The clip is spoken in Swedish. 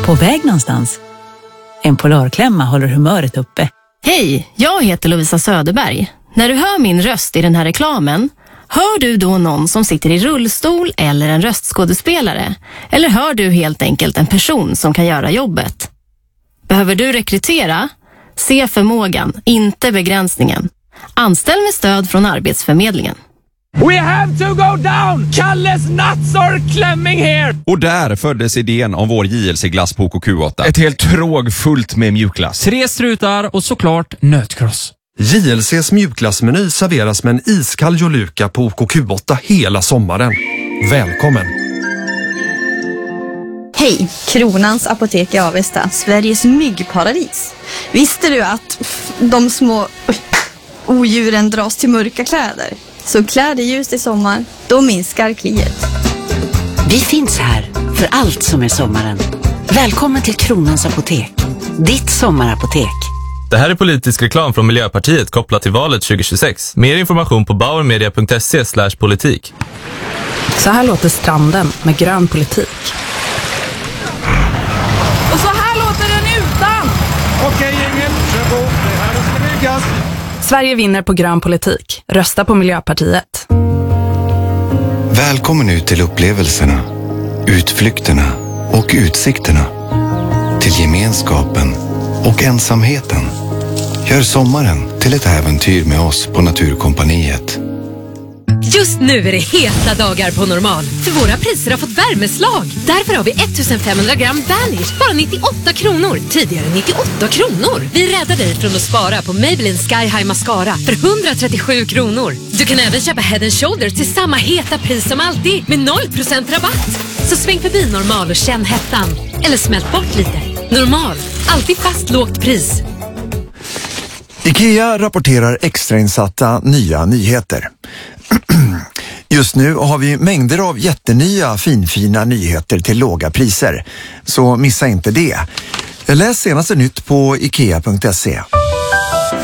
På väg någonstans? En Polarklämma håller humöret uppe. Hej, jag heter Lovisa Söderberg. När du hör min röst i den här reklamen, hör du då någon som sitter i rullstol eller en röstskådespelare? Eller hör du helt enkelt en person som kan göra jobbet? Behöver du rekrytera? Se förmågan, inte begränsningen. Anställ med stöd från Arbetsförmedlingen. We have to go down! Kalles nuts are clamming here! Och där föddes idén om vår JLC-glass på OKQ8. Ett helt tråg fullt med mjukglass. 3 strutar och såklart nötkross. JLCs mjukglassmeny serveras med en iskall Joluka på OKQ8 hela sommaren. Välkommen! Hej, Kronans apotek i Avesta, Sveriges myggparadis. Visste du att de små odjuren dras till mörka kläder? Så klär dig ljust i sommar, då minskar kliet. Vi finns här för allt som är sommaren. Välkommen till Kronans apotek, ditt sommarapotek. Det här är politisk reklam från Miljöpartiet kopplat till valet 2026. Mer information på bauermedia.se/politik. Så här låter stranden med grön politik. Och så här låter den utan! Okej, gänget, kör på. Det här ska byggas. Sverige vinner på grön politik. Rösta på Miljöpartiet. Välkommen ut till upplevelserna, utflykterna och utsikterna. Till gemenskapen och ensamheten. Gör sommaren till ett äventyr med oss på Naturkompaniet. Just nu är det heta dagar på Normal. För våra priser har fått värmeslag. Därför har vi 1500 gram Vanish. Bara 98 kronor. Tidigare 98 kronor. Vi räddar dig från att spara på Maybelline Sky High Mascara för 137 kronor. Du kan även köpa Head & Shoulders till samma heta pris som alltid. Med 0% rabatt. Så sväng förbi Normal och känn hettan. Eller smält bort lite. Normal. Alltid fast lågt pris. IKEA rapporterar extrainsatta nya nyheter. Just nu har vi mängder av jättenya finfina nyheter till låga priser. Så missa inte det. Läs senaste nytt på ikea.se.